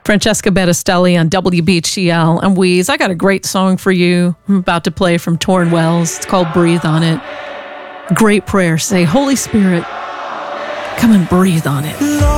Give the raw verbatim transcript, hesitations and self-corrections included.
Francesca Battistelli on W B H C L and Wheeze. I got a great song for you. I'm about to play from Torn Wells. It's called Breathe on It. Great prayer. Say, Holy Spirit, come and breathe on it.